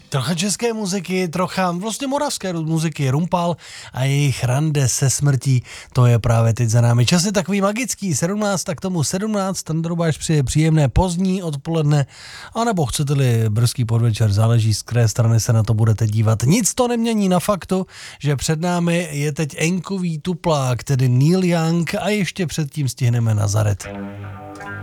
Trocha české muziky, trocha vlastně moravské muziky, Rumpal a jejich rande se smrtí, to je právě teď za námi. Čas je takový magický, 17, tak tomu 17, ten drobáš přeje příjemné pozdní odpoledne, anebo chcete-li brzký podvečer, záleží z které strany se na to budete dívat. Nic to nemění na faktu, že před námi je teď enkový tuplák, tedy Neil Young a ještě předtím stihneme Nazaret.